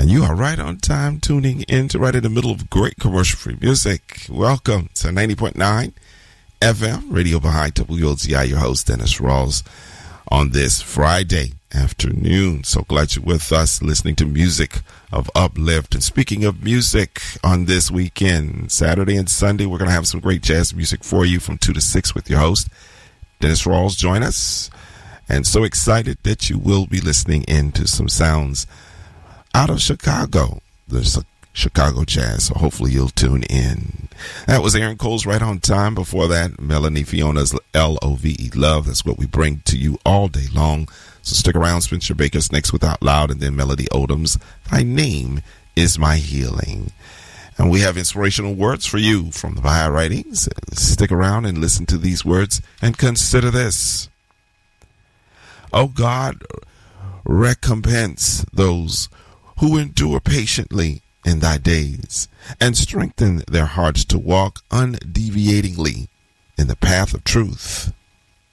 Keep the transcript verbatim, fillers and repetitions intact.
And you are right on time, tuning in to right in the middle of great commercial-free music. Welcome to ninety point nine F M, Radio Baha'i W O Z I, your host, Dennis Rawls, on this Friday afternoon. So glad you're with us, listening to music of uplift. And speaking of music, on this weekend, Saturday and Sunday, we're going to have some great jazz music for you from two to six with your host, Dennis Rawls. Join us. And so excited that you will be listening in to some sounds out of Chicago. There's a Chicago jazz, so hopefully you'll tune in. That was Aaron Cole's Right on Time. Before that, Melanie Fiona's L O V E, Love. That's what we bring to you all day long. So stick around. Spencer Baker's next with Out Loud, and then Melody Odom's Thy Name is My Healing. And we have inspirational words for you from the Baha'i writings. Stick around and listen to these words and consider this. Oh God, recompense those who endure patiently in thy days, and strengthen their hearts to walk undeviatingly in the path of truth.